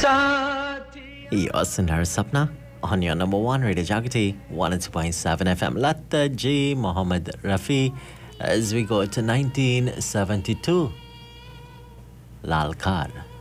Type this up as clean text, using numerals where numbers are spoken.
Yosin her Sapna on your number one radio Jagati 102.7 FM. Latta G. Mohammed Rafi as we go to 1972. Lal Kar.